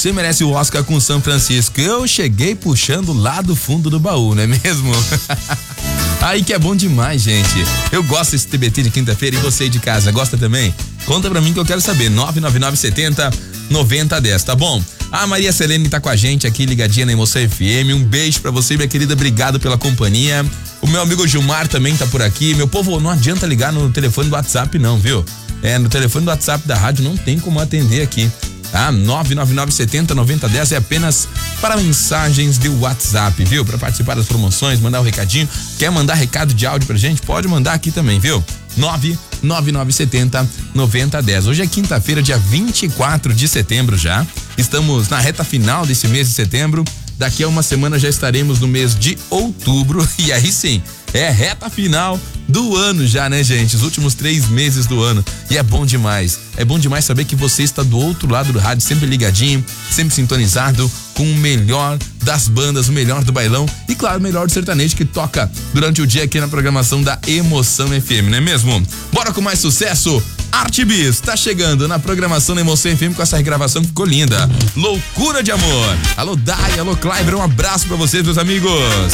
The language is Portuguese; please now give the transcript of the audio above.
Você merece o Oscar com São Francisco. Eu cheguei puxando lá do fundo do baú, não é mesmo? Aí que é bom demais, gente. Eu gosto desse TBT de quinta-feira e você de casa, gosta também? Conta pra mim que eu quero saber. 99970-9010, tá bom? A Maria Selene tá com a gente aqui ligadinha na Emoção FM. Um beijo pra você, minha querida. Obrigado pela companhia. O meu amigo Gilmar também tá por aqui. Meu povo, não adianta ligar no telefone do WhatsApp não, viu? No telefone do WhatsApp da rádio não tem como atender aqui. Tá? 99970-9010 é apenas para mensagens de WhatsApp, viu? Para participar das promoções, mandar um recadinho. Quer mandar recado de áudio pra gente? Pode mandar aqui também, viu? 99970-9010. Hoje é quinta-feira, dia 24 de setembro já. Estamos na reta final desse mês de setembro. Daqui a uma semana já estaremos no mês de outubro. E aí sim, é reta final do ano já, né, gente? Os últimos 3 meses do ano. E é bom demais. É bom demais saber que você está do outro lado do rádio, sempre ligadinho, sempre sintonizado com o melhor das bandas, o melhor do bailão e, claro, o melhor do sertanejo que toca durante o dia aqui na programação da Emoção FM, não é mesmo? Bora com mais sucesso? Arte Bis tá chegando na programação da Emoção FM com essa regravação que ficou linda. Loucura de Amor. Alô, Dai, alô, Kleiber, um abraço pra vocês, meus amigos.